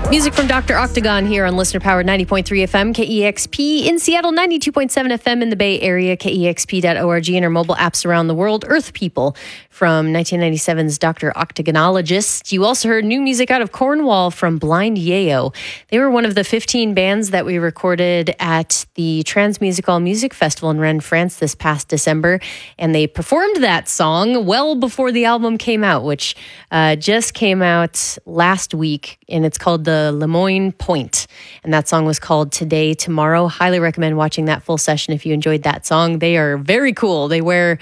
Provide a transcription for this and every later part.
Music from Dr. Octagon here on Listener Powered 90.3 FM, KEXP in Seattle, 92.7 FM in the Bay Area, KEXP.org, and our mobile apps around the world. Earth People from 1997's Dr. Octagonologist. You also heard new music out of Cornwall from Blind Yayo. They were one of the 15 bands that we recorded at the Transmusical Music Festival in Rennes, France this past December, and they performed that song well before the album came out, which just came out last week, and it's called the Lemoyne Point, and that song was called Today, Tomorrow. Highly recommend watching that full session if you enjoyed that song. They are very cool. They wear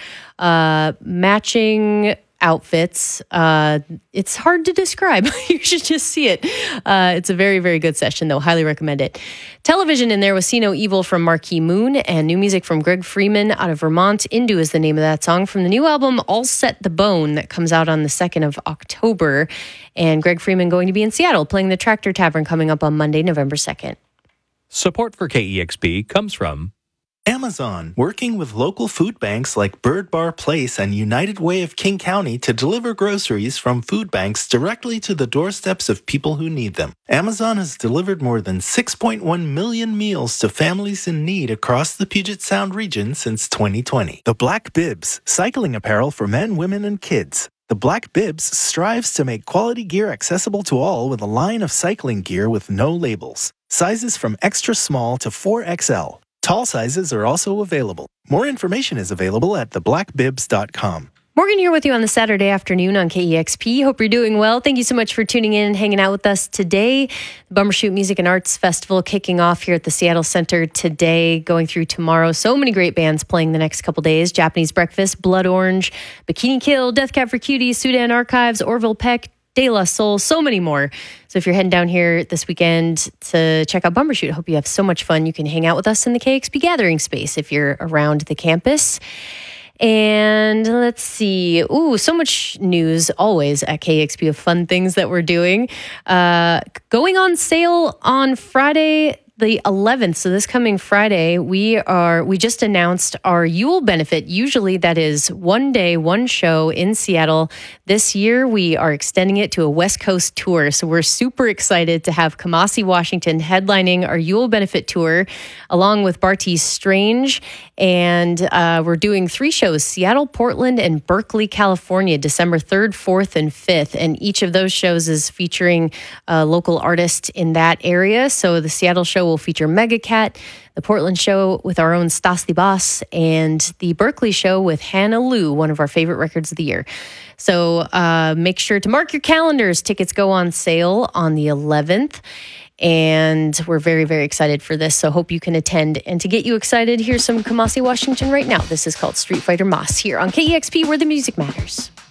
matching outfits. It's hard to describe. You should just see it. It's a very, very good session, though. Highly recommend it. Television in there was See No Evil from Marquee Moon, and new music from Greg Freeman out of Vermont. Indu is the name of that song from the new album All Set the Bone that comes out on the 2nd of October. And Greg Freeman going to be in Seattle playing the Tractor Tavern coming up on Monday, November 2nd. Support for KEXP comes from Amazon, working with local food banks like Bird Bar Place and United Way of King County to deliver groceries from food banks directly to the doorsteps of people who need them. Amazon has delivered more than 6.1 million meals to families in need across the Puget Sound region since 2020. The Black Bibs, cycling apparel for men, women, and kids. The Black Bibs strives to make quality gear accessible to all with a line of cycling gear with no labels. Sizes from extra small to 4XL. Tall sizes are also available. More information is available at theblackbibs.com. Morgan here with you on the Saturday afternoon on KEXP. Hope you're doing well. Thank you so much for tuning in and hanging out with us today. The Bumbershoot Music and Arts Festival kicking off here at the Seattle Center today, going through tomorrow. So many great bands playing the next couple days. Japanese Breakfast, Blood Orange, Bikini Kill, Death Cab for Cuties, Sudan Archives, Orville Peck, De La Soul, so many more. So if you're heading down here this weekend to check out Bumbershoot, I hope you have so much fun. You can hang out with us in the KXP gathering space if you're around the campus. And let's see. Ooh, so much news always at KXP of fun things that we're doing. Going on sale on Friday the 11th, so this coming Friday, we just announced our Yule benefit. Usually that is one day, one show in Seattle. This year we are extending it to a West Coast tour. So we're super excited to have Kamasi Washington headlining our Yule benefit tour along with Bartees Strange. And we're doing 3 shows, Seattle, Portland, and Berkeley, California, December 3rd, 4th, and 5th. And each of those shows is featuring a local artist in that area. So the Seattle show will feature Megacat, the Portland show with our own Stas the Boss, and the Berkeley show with Hannah Lou, one of our favorite records of the year. So make sure to mark your calendars. Tickets go on sale on the 11th. And we're very, very excited for this. So hope you can attend. And to get you excited, here's some Kamasi Washington right now. This is called Street Fighter Moss here on KEXP, where the music matters.